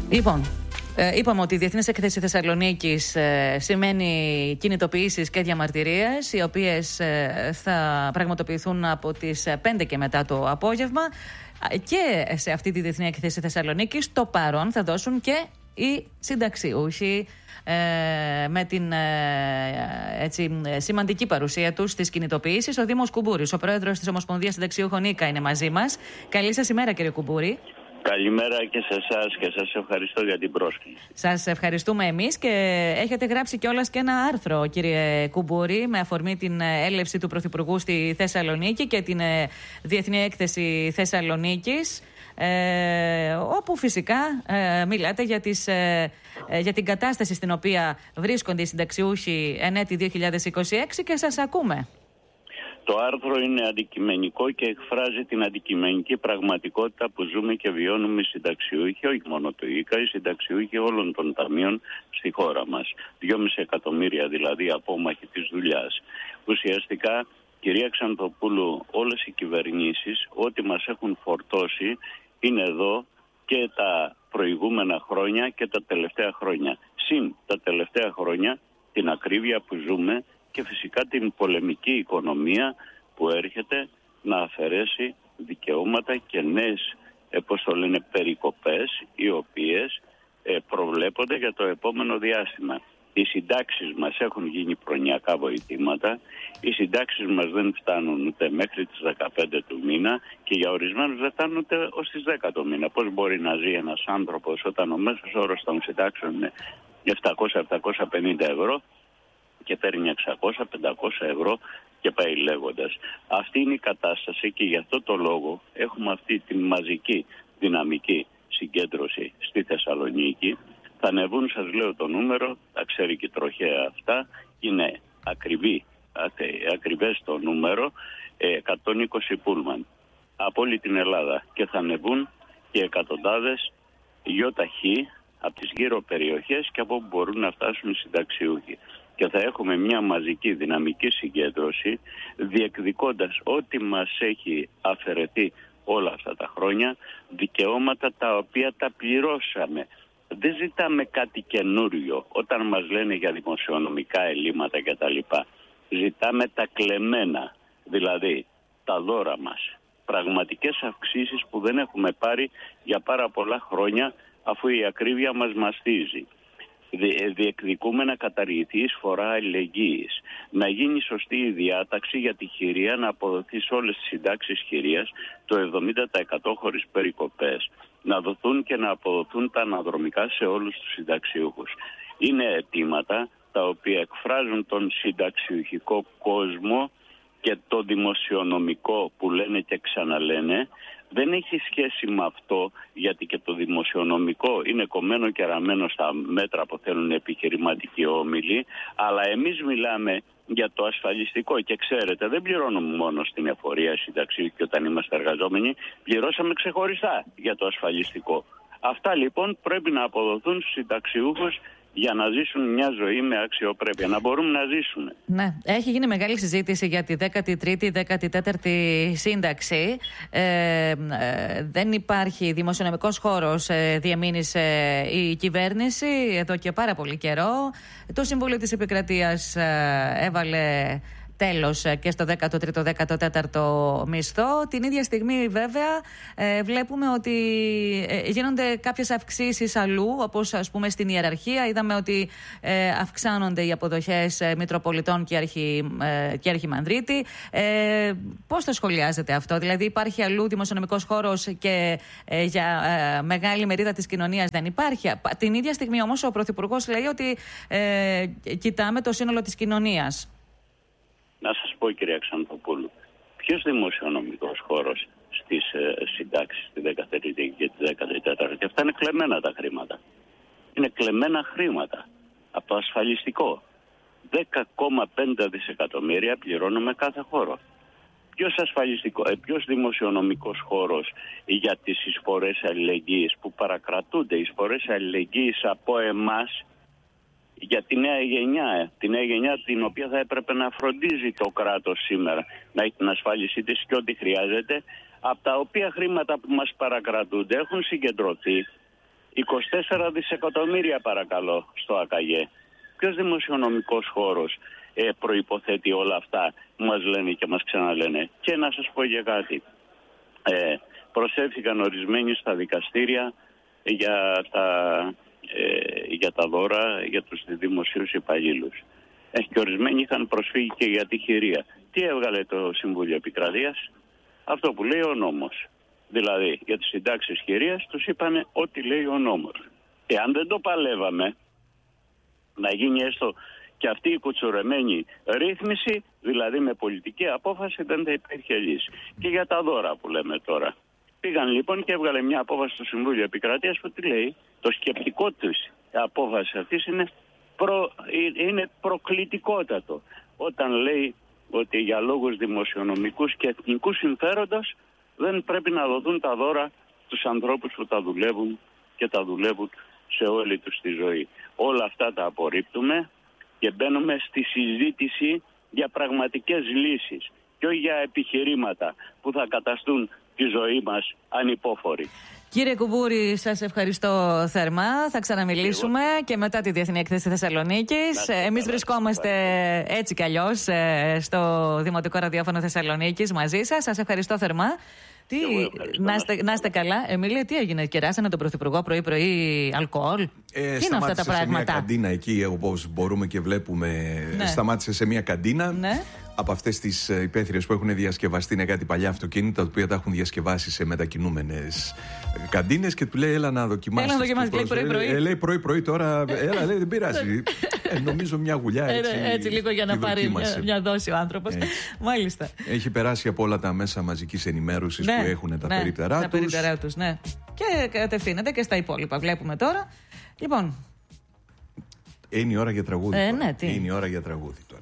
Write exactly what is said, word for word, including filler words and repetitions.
Λοιπόν, ε, είπαμε ότι η Διεθνής Έκθεση Θεσσαλονίκης ε, σημαίνει κινητοποιήσεις και διαμαρτυρίες, οι οποίες ε, θα πραγματοποιηθούν από τις πέντε και μετά το απόγευμα. Και σε αυτή τη Διεθνή Έκθεση Θεσσαλονίκης το παρόν θα δώσουν και οι συνταξιούχοι, ε, με την ε, έτσι, σημαντική παρουσία τους στις κινητοποιήσεις. Ο Δήμος Κουμπούρης, ο πρόεδρος της Ομοσπονδίας Συνταξιούχων ΙΚΑ, είναι μαζί μας. Καλή σας ημέρα, κύριε Κουμπούρη. Καλημέρα και σε εσάς και σας ευχαριστώ για την πρόσκληση. Σας ευχαριστούμε εμείς και έχετε γράψει κιόλας και ένα άρθρο, κύριε Κουμπούρη, με αφορμή την έλευση του Πρωθυπουργού στη Θεσσαλονίκη και την Διεθνή Έκθεση Θεσσαλονίκης, ε, όπου φυσικά ε, μιλάτε για, τις, ε, για την κατάσταση στην οποία βρίσκονται οι συνταξιούχοι εν έτη δύο χιλιάδες είκοσι έξι και σας ακούμε. Το άρθρο είναι αντικειμενικό και εκφράζει την αντικειμενική πραγματικότητα που ζούμε και βιώνουμε οι συνταξιούχοι, όχι μόνο το ΙΚΑ, οι συνταξιούχοι όλων των ταμείων στη χώρα μας. δυόμισι εκατομμύρια δηλαδή απόμαχοι της δουλειάς. Ουσιαστικά, κυρία Ξανθοπούλου, όλες οι κυβερνήσεις, ό,τι μας έχουν φορτώσει, είναι εδώ και τα προηγούμενα χρόνια και τα τελευταία χρόνια. Συν τα τελευταία χρόνια, την ακρίβεια που ζούμε, και φυσικά την πολεμική οικονομία που έρχεται να αφαιρέσει δικαιώματα και νέες, πώς το λένε, περικοπές, οι οποίες ε, προβλέπονται για το επόμενο διάστημα. Οι συντάξεις μας έχουν γίνει προνοιακά βοηθήματα, οι συντάξεις μας δεν φτάνουν ούτε μέχρι τις δεκαπέντε του μήνα και για ορισμένους δεν φτάνουν ούτε ως τις δέκα του μήνα. Πώς μπορεί να ζει ένας άνθρωπος όταν ο μέσος όρος των συντάξεων είναι επτακόσια με επτακόσια πενήντα ευρώ και παίρνει εξακόσια με πεντακόσια ευρώ και πάει λέγοντας. Αυτή είναι η κατάσταση και γι' αυτό το λόγο έχουμε αυτή τη μαζική δυναμική συγκέντρωση στη Θεσσαλονίκη. Θα ανεβούν, σας λέω το νούμερο, τα ξέρει και η τροχέα αυτά, είναι ακριβή, ακριβές το νούμερο, εκατόν είκοσι πούλμαν από όλη την Ελλάδα και θα ανεβούν και εκατοντάδες γιοταχή από τις γύρω περιοχές και από όπου μπορούν να φτάσουν οι συνταξιούχοι. Και θα έχουμε μια μαζική δυναμική συγκέντρωση διεκδικώντας ό,τι μας έχει αφαιρεθεί όλα αυτά τα χρόνια, δικαιώματα τα οποία τα πληρώσαμε. Δεν ζητάμε κάτι καινούριο όταν μας λένε για δημοσιονομικά ελλείμματα κτλ. Ζητάμε τα κλεμμένα, δηλαδή τα δώρα μας. Πραγματικές αυξήσεις που δεν έχουμε πάρει για πάρα πολλά χρόνια, αφού η ακρίβεια μας μαστίζει. Διεκδικούμε να καταργηθεί η εισφορά αλληλεγγύης, να γίνει σωστή η διάταξη για τη χειρία, να αποδοθεί σε όλες τις συντάξεις χειρίας το εβδομήντα τοις εκατό χωρίς περικοπές, να δοθούν και να αποδοθούν τα αναδρομικά σε όλους τους συνταξιούχους. Είναι αιτήματα τα οποία εκφράζουν τον συνταξιούχικό κόσμο και το δημοσιονομικό που λένε και ξαναλένε. Δεν έχει σχέση με αυτό, γιατί και το δημοσιονομικό είναι κομμένο και ραμμένο στα μέτρα που θέλουν επιχειρηματικοί όμιλοι, αλλά εμείς μιλάμε για το ασφαλιστικό και ξέρετε, δεν πληρώνουμε μόνο στην εφορία συνταξιούχοι όταν είμαστε εργαζόμενοι, πληρώσαμε ξεχωριστά για το ασφαλιστικό. Αυτά λοιπόν πρέπει να αποδοθούν στους συνταξιούχους για να ζήσουν μια ζωή με αξιοπρέπεια, να μπορούν να ζήσουν. Ναι, έχει γίνει μεγάλη συζήτηση για τη δέκατη τρίτη, δέκατη τέταρτη σύνταξη. Ε, ε, δεν υπάρχει δημοσιονομικός χώρος, ε, διεμήνυσε η κυβέρνηση εδώ και πάρα πολύ καιρό. Το Συμβούλιο της Επικρατείας ε, έβαλε τέλος και στο δέκατο τρίτο δέκατο τέταρτο μισθό. Την ίδια στιγμή βέβαια ε, βλέπουμε ότι ε, γίνονται κάποιες αυξήσεις αλλού, όπως ας πούμε στην ιεραρχία. Είδαμε ότι ε, αυξάνονται οι αποδοχές ε, Μητροπολιτών και, αρχι, ε, και Αρχιμανδρίτη. Ε, πώς το σχολιάζετε αυτό? Δηλαδή υπάρχει αλλού δημοσιονομικός χώρος και ε, για ε, μεγάλη μερίδα της κοινωνίας δεν υπάρχει. Την ίδια στιγμή όμως ο Πρωθυπουργός λέει ότι ε, κοιτάμε το σύνολο της κοινωνίας. Να σας πω, κυρία Ξανθοπούλου, ποιος δημοσιονομικός χώρος στις ε, συντάξεις τη δέκατη τρίτη και τη δέκατη τέταρτη? Αυτά είναι κλεμμένα τα χρήματα. Είναι κλεμμένα χρήματα από το ασφαλιστικό. δέκα κόμμα πέντε δισεκατομμύρια πληρώνουμε κάθε χώρο. Ποιος, ασφαλιστικό, ε, ποιος δημοσιονομικός χώρος για τις εισφορές αλληλεγγύης που παρακρατούνται, εισφορές αλληλεγγύης από εμάς, για τη νέα γενιά, τη νέα γενιά την οποία θα έπρεπε να φροντίζει το κράτος σήμερα, να έχει την ασφάλισή της και ό,τι χρειάζεται, από τα οποία χρήματα που μας παρακρατούνται έχουν συγκεντρωθεί είκοσι τέσσερα δισεκατομμύρια παρακαλώ στο ΑΚΑΓΕ. Ποιος δημοσιονομικός χώρος ε, προϋποθέτει όλα αυτά που μας λένε και μας ξαναλένε? Και να σας πω για κάτι. Ε, προσέφηκαν ορισμένοι στα δικαστήρια για τα, ε, για τα δώρα για τους δημοσίους υπαλλήλους. Ε, και ορισμένοι είχαν προσφύγει και για τη χειρία. Τι έβγαλε το Συμβούλιο Επικρατείας? Αυτό που λέει ο νόμος. Δηλαδή για τις συντάξεις χειρίας τους είπανε ό,τι λέει ο νόμος. Εάν δεν το παλεύαμε να γίνει έστω και αυτή η κουτσουρεμένη ρύθμιση, δηλαδή με πολιτική απόφαση, δεν θα υπήρχε λύση. Και για τα δώρα που λέμε τώρα. Πήγαν λοιπόν και έβγαλε μια απόφαση στο Συμβούλιο Επικρατείας που τι λέει? Το σκεπτικό της απόφαση αυτής είναι, προ, είναι προκλητικότατο. Όταν λέει ότι για λόγους δημοσιονομικούς και εθνικού συμφέροντος δεν πρέπει να δοθούν τα δώρα στους ανθρώπους που τα δουλεύουν και τα δουλεύουν σε όλη τους τη ζωή. Όλα αυτά τα απορρίπτουμε και μπαίνουμε στη συζήτηση για πραγματικές λύσεις και όχι για επιχειρήματα που θα καταστούν τη ζωή μας ανυπόφορη. Κύριε Κουμπούρη, σας ευχαριστώ θερμά. Θα ξαναμιλήσουμε Εγώ. και μετά τη Διεθνή Έκθεση Θεσσαλονίκης. Εμείς βρισκόμαστε έτσι κι αλλιώς στο Δημοτικό Ραδιόφωνο Θεσσαλονίκης μαζί σας. Σας ευχαριστώ θερμά. Τι, να, είστε, να είστε καλά. Εμίλια, τι έγινε? Κεράσανε τον Πρωθυπουργό πρωί-πρωί αλκοόλ? Ε, τι είναι αυτά τα πράγματα? Σε μια καντίνα εκεί, όπως μπορούμε και βλέπουμε. Ναι. Σταμάτησε σε μια καντίνα. Ναι. Από αυτές τις υπαίθριες που έχουν διασκευαστεί, είναι κάτι παλιά αυτοκίνητα, τα οποία τα έχουν διασκευάσει σε μετακινούμενες καντίνες και του λέει: Έλα να δοκιμάσεις. Έλα να δοκιμάσεις, λέει πρωί-πρωί. Ε, λέει πρωί-πρωί τώρα, έλα, λέει, δεν πειράζει. ε, νομίζω μια γουλιά έτσι. Ε, έτσι λίγο για να πάρει μια, μια δόση ο άνθρωπος. Μάλιστα. Έχει περάσει από όλα τα μέσα μαζικής ενημέρωσης ναι, που έχουν τα ναι, περίπτερά τους. Τα περίπτερά τους, ναι. Και κατευθύνεται και στα υπόλοιπα. Βλέπουμε τώρα. Λοιπόν. Είναι η ώρα για τραγούδι. Ε, ναι, είναι η ώρα για τραγούδι τώρα.